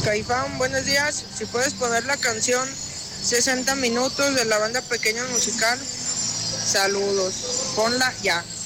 Caifán, buenos días. Si puedes poner la canción 60 minutos de la banda Pequeños Musical, saludos. Ponla ya.